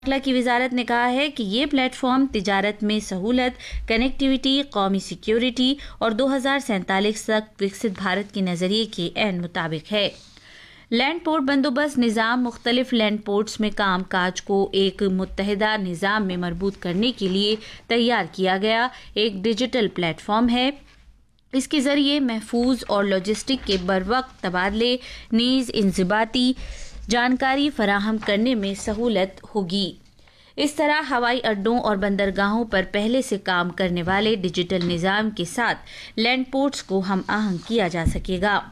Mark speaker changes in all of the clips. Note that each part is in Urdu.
Speaker 1: داخلہ کی وزارت نے کہا ہے کہ یہ پلیٹ فارم تجارت میں سہولت، کنیکٹیوٹی، قومی سیکیورٹی اور 2047 تک وکست بھارت کے نظریے کے عین مطابق ہے۔ لینڈ پورٹ بندوبست نظام مختلف لینڈ پورٹس میں کام کاج کو ایک متحدہ نظام میں مربوط کرنے کے لیے تیار کیا گیا ایک ڈیجیٹل پلیٹ فارم ہے۔ اس کے ذریعے محفوظ اور لاجسٹک کے بروقت تبادلے نیز انضباطی جانکاری فراہم کرنے میں سہولت ہوگی۔ اس طرح ہوائی اڈوں اور بندرگاہوں پر پہلے سے کام کرنے والے ڈیجیٹل نظام کے ساتھ لینڈ پورٹس کو ہم آہنگ کیا جا سکے گا۔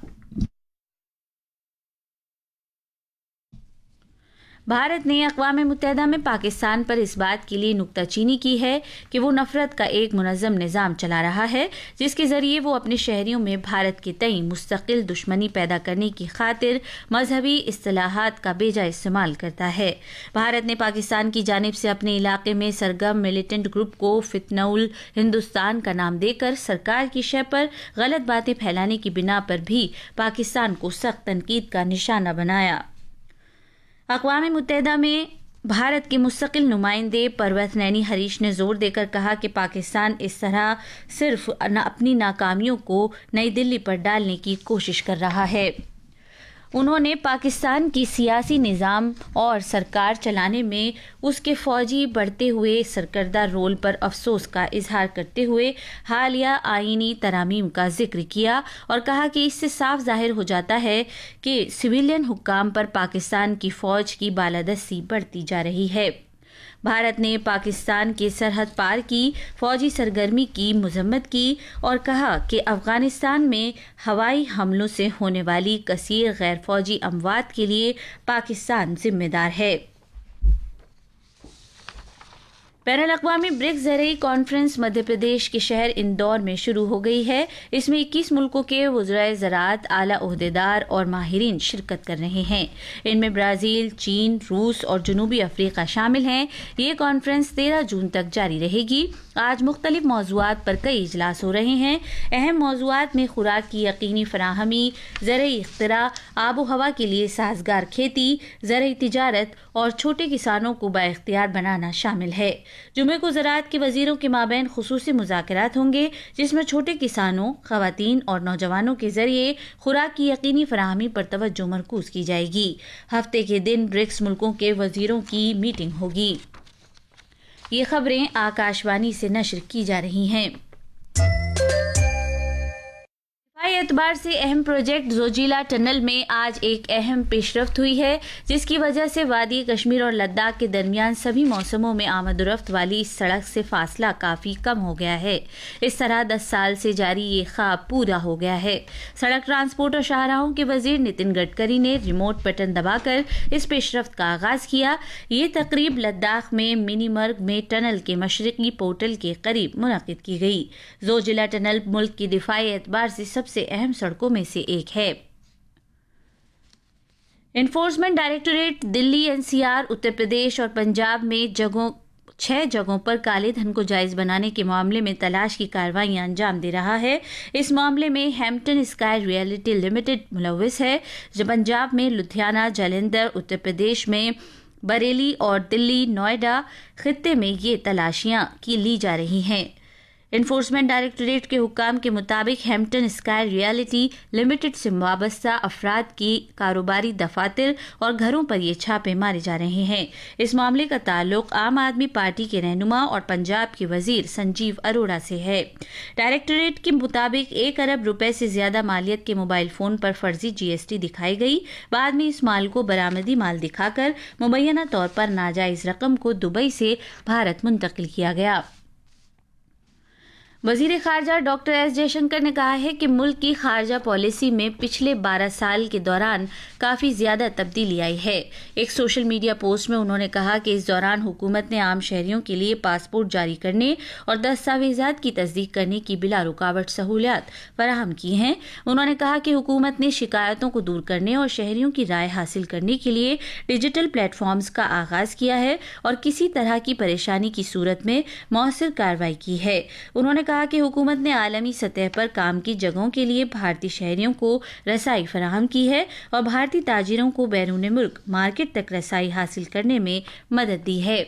Speaker 1: بھارت نے اقوام متحدہ میں پاکستان پر اس بات کے لیے نکتہ چینی کی ہے کہ وہ نفرت کا ایک منظم نظام چلا رہا ہے جس کے ذریعے وہ اپنے شہریوں میں بھارت کے تئیں مستقل دشمنی پیدا کرنے کی خاطر مذہبی اصطلاحات کا بیجا استعمال کرتا ہے۔ بھارت نے پاکستان کی جانب سے اپنے علاقے میں سرگرم ملیٹنٹ گروپ کو فتنہ ہندوستان کا نام دے کر سرکار کی شے پر غلط باتیں پھیلانے کی بنا پر بھی پاکستان کو سخت تنقید کا نشانہ بنایا۔ اقوام متحدہ میں بھارت کے مستقل نمائندے پروت نینی ہریش نے زور دے کر کہا کہ پاکستان اس طرح صرف اپنی ناکامیوں کو نئی دلی پر ڈالنے کی کوشش کر رہا ہے۔ انہوں نے پاکستان کی سیاسی نظام اور سرکار چلانے میں اس کے فوجی بڑھتے ہوئے سرکردہ رول پر افسوس کا اظہار کرتے ہوئے حالیہ آئینی ترامیم کا ذکر کیا اور کہا کہ اس سے صاف ظاہر ہو جاتا ہے کہ سویلین حکام پر پاکستان کی فوج کی بالادستی بڑھتی جا رہی ہے۔ بھارت نے پاکستان کے سرحد پار کی فوجی سرگرمی کی مذمت کی اور کہا کہ افغانستان میں ہوائی حملوں سے ہونے والی کثیر غیر فوجی اموات کے لیے پاکستان ذمہ دار ہے۔ بین الاقوامی برکس زرعی کانفرنس مدھیہ پردیش کے شہر اندور میں شروع ہو گئی ہے۔ اس میں 21 ملکوں کے وزرائے زراعت، اعلیٰ عہدیدار اور ماہرین شرکت کر رہے ہیں۔ ان میں برازیل، چین، روس اور جنوبی افریقہ شامل ہیں۔ یہ کانفرنس 13 جون تک جاری رہے گی۔ آج مختلف موضوعات پر کئی اجلاس ہو رہے ہیں۔ اہم موضوعات میں خوراک کی یقینی فراہمی، زرعی اختراع، آب و ہوا کے لیے سازگار کھیتی، زرعی تجارت اور چھوٹے کسانوں کو بااختیار بنانا شامل ہے۔ جمعے کو زراعت کے وزیروں کے مابین خصوصی مذاکرات ہوں گے جس میں چھوٹے کسانوں، خواتین اور نوجوانوں کے ذریعے خوراک کی یقینی فراہمی پر توجہ مرکوز کی جائے گی۔ ہفتے کے دن برکس ملکوں کے وزیروں کی میٹنگ ہوگی۔ یہ خبریں آکاشوانی سے نشر کی جا رہی ہیں۔ دفاعی اعتبار سے اہم پروجیکٹ زوجیلا ٹنل میں آج ایک اہم پیش رفت ہوئی ہے جس کی وجہ سے وادی کشمیر اور لداخ کے درمیان سبھی موسموں میں آمد و رفت والی سڑک سے فاصلہ کافی کم ہو گیا ہے۔ اس طرح 10 سال سے جاری یہ خواب پورا ہو گیا ہے۔ سڑک ٹرانسپورٹ اور شاہراہوں کے وزیر نتن گڈکری نے ریموٹ بٹن دبا کر اس پیش رفت کا آغاز کیا۔ یہ تقریب لداخ میں منی مرگ میں ٹنل کے مشرقی پورٹل کے قریب منعقد کی گئی۔ زوجیلا ٹنل ملک کی دفاعی اعتبار سے سب سے اہم سڑکوں میں سے ایک ہے۔ انفورسمنٹ ڈائریکٹوریٹ دلی، NCR، اتر پردیش اور پنجاب میں 6 جگہوں پر کالے دھن کو جائز بنانے کے معاملے میں تلاش کی کارروائیاں انجام دے رہا ہے۔ اس معاملے میں ہیمپٹن اسکائی ریئلٹی لمیٹڈ ملوث ہے۔ پنجاب میں لدھیانہ، جلندھر، اتر پردیش میں بریلی اور دلی، نوئیڈا خطے میں یہ تلاشیاں لی جا رہی ہیں۔ انفورسمنٹ ڈائریکٹوریٹ کے حکام کے مطابق ہیمپٹن اسکائی ریئلٹی لمیٹڈ سے وابستہ افراد کی کاروباری دفاتر اور گھروں پر یہ چھاپے مارے جا رہے ہیں۔ اس معاملے کا تعلق عام آدمی پارٹی کے رہنما اور پنجاب کے وزیر سنجیو اروڑہ سے ہے۔ ڈائریکٹوریٹ کے مطابق 1 ارب روپے سے زیادہ مالیت کے موبائل فون پر فرضی GST دکھائی گئی۔ بعد میں اس مال کو برآمدی مال دکھا کر مبینہ طور پر ناجائز رقم کو دبئی سے بھارت منتقل کیا گیا۔ وزیر خارجہ ڈاکٹر ایس جے شنکر نے کہا ہے کہ ملک کی خارجہ پالیسی میں پچھلے 12 سال کے دوران کافی زیادہ تبدیلی آئی ہے۔ ایک سوشل میڈیا پوسٹ میں انہوں نے کہا کہ اس دوران حکومت نے عام شہریوں کے لیے پاسپورٹ جاری کرنے اور دستاویزات کی تصدیق کرنے کی بلا رکاوٹ سہولیات فراہم کی ہیں۔ انہوں نے کہا کہ حکومت نے شکایتوں کو دور کرنے اور شہریوں کی رائے حاصل کرنے کے لیے ڈیجیٹل پلیٹ فارمز کا آغاز کیا ہے اور کسی طرح کی پریشانی کی صورت میں مؤثر کارروائی کی ہے۔ انہوں نے کہا کہ حکومت نے عالمی سطح پر کام کی جگہوں کے لیے بھارتی شہریوں کو رسائی فراہم کی ہے اور بھارتی تاجروں کو بیرون ملک مارکیٹ تک رسائی حاصل کرنے میں مدد دی ہے۔